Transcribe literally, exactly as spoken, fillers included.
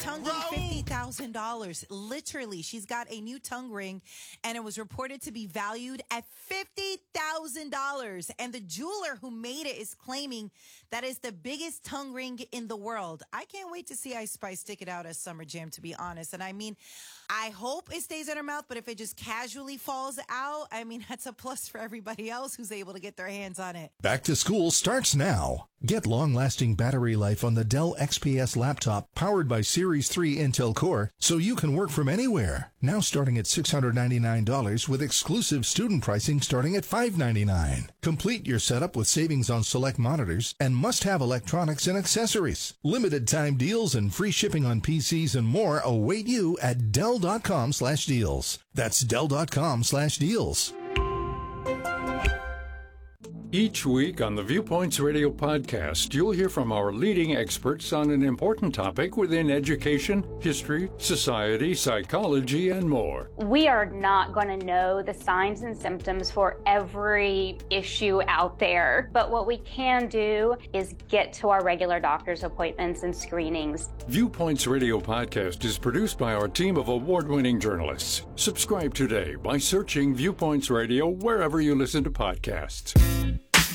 Tongue ring, fifty thousand dollars. Literally, she's got a new tongue ring, and it was reported to be valued at fifty thousand dollars. And the jeweler who made it is claiming that is the biggest tongue ring in the world. I can't wait to see Ice Spice stick it out as Summer Jam, to be honest. And I mean, I hope it stays in her mouth, but if it just casually falls out, I mean, that's a plus for everybody else who's able to get their hands on it. Back to school starts now. Get long-lasting battery life on the Dell X P S laptop powered by Series three Intel Core so you can work from anywhere. Now starting at six hundred ninety-nine dollars with exclusive student pricing starting at five hundred ninety-nine dollars. Complete your setup with savings on select monitors and must-have electronics and accessories. Limited time deals and free shipping on P Cs and more await you at Dell.com slash deals. That's Dell.com slash deals. Each week on the Viewpoints Radio podcast, you'll hear from our leading experts on an important topic within education, history, society, psychology, and more. We are not going to know the signs and symptoms for every issue out there, but what we can do is get to our regular doctor's appointments and screenings. Viewpoints Radio podcast is produced by our team of award-winning journalists. Subscribe today by searching Viewpoints Radio wherever you listen to podcasts.